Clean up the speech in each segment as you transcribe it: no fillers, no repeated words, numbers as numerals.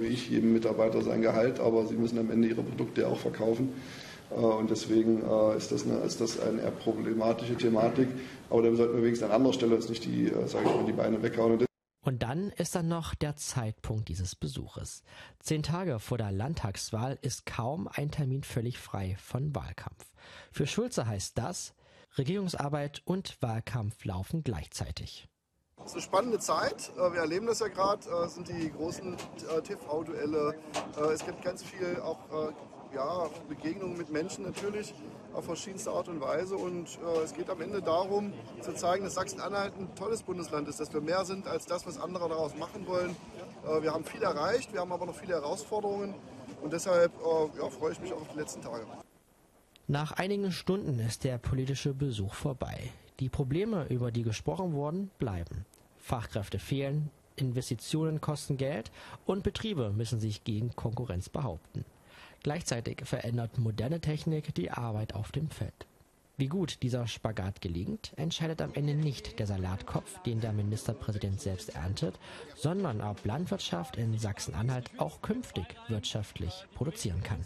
wie ich, jedem Mitarbeiter sein Gehalt, aber sie müssen am Ende ihre Produkte auch verkaufen. Und deswegen ist das eine eher problematische Thematik. Aber da sollten wir wenigstens an anderer Stelle uns nicht die Beine weghauen. Und dann ist dann noch der Zeitpunkt dieses Besuches. 10 Tage vor der Landtagswahl ist kaum ein Termin völlig frei von Wahlkampf. Für Schulze heißt das, Regierungsarbeit und Wahlkampf laufen gleichzeitig. Es ist eine spannende Zeit. Wir erleben das ja gerade. Es sind die großen TV-Duelle. Es gibt ganz viel auch Begegnungen mit Menschen natürlich auf verschiedenste Art und Weise. Und es geht am Ende darum, zu zeigen, dass Sachsen-Anhalt ein tolles Bundesland ist, dass wir mehr sind als das, was andere daraus machen wollen. Wir haben viel erreicht, wir haben aber noch viele Herausforderungen. Und deshalb freue ich mich auch auf die letzten Tage. Nach einigen Stunden ist der politische Besuch vorbei. Die Probleme, über die gesprochen wurden, bleiben. Fachkräfte fehlen, Investitionen kosten Geld und Betriebe müssen sich gegen Konkurrenz behaupten. Gleichzeitig verändert moderne Technik die Arbeit auf dem Feld. Wie gut dieser Spagat gelingt, entscheidet am Ende nicht der Salatkopf, den der Ministerpräsident selbst erntet, sondern ob Landwirtschaft in Sachsen-Anhalt auch künftig wirtschaftlich produzieren kann.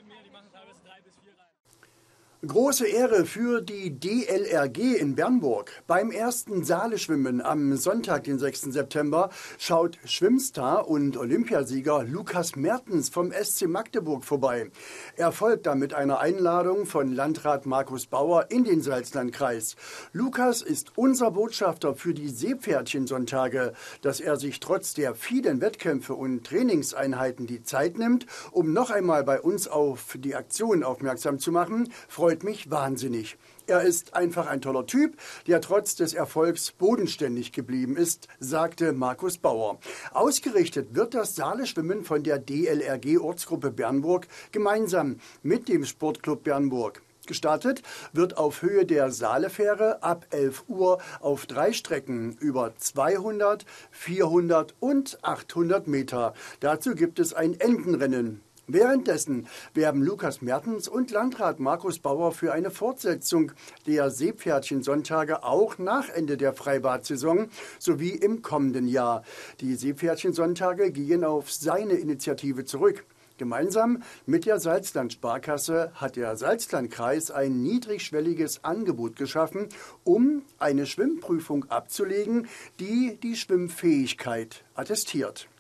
Große Ehre für die DLRG in Bernburg. Beim ersten Saale-Schwimmen am Sonntag, den 6. September, schaut Schwimmstar und Olympiasieger Lukas Mertens vom SC Magdeburg vorbei. Er folgt da mit einer Einladung von Landrat Markus Bauer in den Salzlandkreis. Lukas ist unser Botschafter für die Seepferdchen-Sonntage. Dass er sich trotz der vielen Wettkämpfe und Trainingseinheiten die Zeit nimmt, um noch einmal bei uns auf die Aktion aufmerksam zu machen, freut mich wahnsinnig. Er ist einfach ein toller Typ, der trotz des Erfolgs bodenständig geblieben ist, sagte Markus Bauer. Ausgerichtet wird das Saale-Schwimmen von der DLRG-Ortsgruppe Bernburg gemeinsam mit dem Sportclub Bernburg. Gestartet wird auf Höhe der Saalefähre ab 11 Uhr auf 3 Strecken über 200, 400 und 800 Meter. Dazu gibt es ein Entenrennen. Währenddessen werben Lukas Mertens und Landrat Markus Bauer für eine Fortsetzung der Seepferdchen-Sonntage auch nach Ende der Freibad-Saison sowie im kommenden Jahr. Die Seepferdchen-Sonntage gehen auf seine Initiative zurück. Gemeinsam mit der Salzland-Sparkasse hat der Salzlandkreis ein niedrigschwelliges Angebot geschaffen, um eine Schwimmprüfung abzulegen, die die Schwimmfähigkeit attestiert.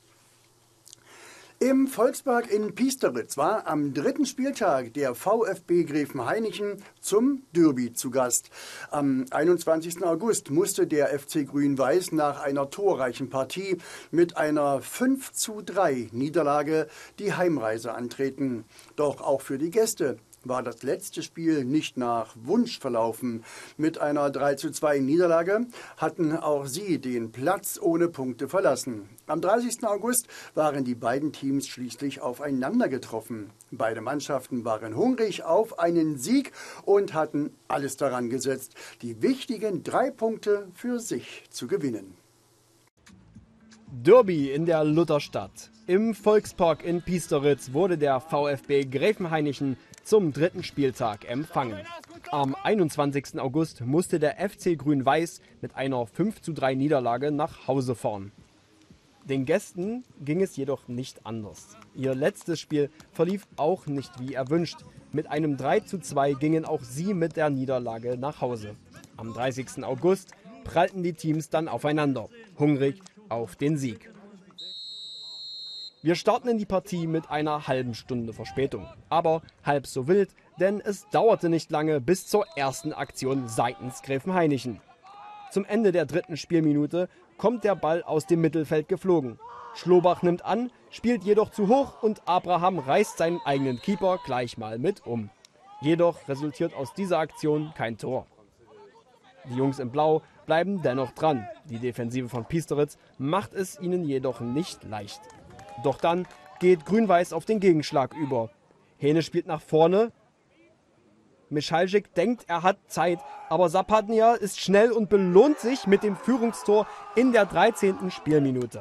Im Volkspark in Piesteritz war am 3. Spieltag der VfB Gräfenhainichen zum Derby zu Gast. Am 21. August musste der FC Grün-Weiß nach einer torreichen Partie mit einer 5:3 Niederlage die Heimreise antreten. Doch auch für die Gäste war das letzte Spiel nicht nach Wunsch verlaufen. Mit einer 3:2 Niederlage hatten auch sie den Platz ohne Punkte verlassen. Am 30. August waren die beiden Teams schließlich aufeinander getroffen. Beide Mannschaften waren hungrig auf einen Sieg und hatten alles daran gesetzt, die wichtigen 3 Punkte für sich zu gewinnen. Derby in der Lutherstadt. Im Volkspark in Piesteritz wurde der VfB Gräfenhainichen zum 3. Spieltag empfangen. Am 21. August musste der FC Grün-Weiß mit einer 5:3 Niederlage nach Hause fahren. Den Gästen ging es jedoch nicht anders. Ihr letztes Spiel verlief auch nicht wie erwünscht. Mit einem 3:2 gingen auch sie mit der Niederlage nach Hause. Am 30. August prallten die Teams dann aufeinander, hungrig auf den Sieg. Wir starten in die Partie mit einer halben Stunde Verspätung. Aber halb so wild, denn es dauerte nicht lange bis zur ersten Aktion seitens Gräfenhainichen. Zum Ende der 3. Spielminute kommt der Ball aus dem Mittelfeld geflogen. Schlobach nimmt an, spielt jedoch zu hoch und Abraham reißt seinen eigenen Keeper gleich mal mit um. Jedoch resultiert aus dieser Aktion kein Tor. Die Jungs in Blau bleiben dennoch dran. Die Defensive von Piesteritz macht es ihnen jedoch nicht leicht. Doch dann geht Grün-Weiß auf den Gegenschlag über. Hähne spielt nach vorne. Michalczyk denkt, er hat Zeit, aber Zapadnia ist schnell und belohnt sich mit dem Führungstor in der 13. Spielminute.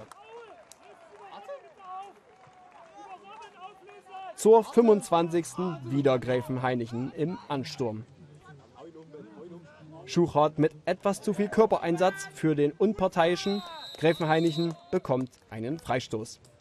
Zur 25. wieder Gräfenhainichen im Ansturm. Schuchart mit etwas zu viel Körpereinsatz für den unparteiischen Gräfenhainichen bekommt einen Freistoß.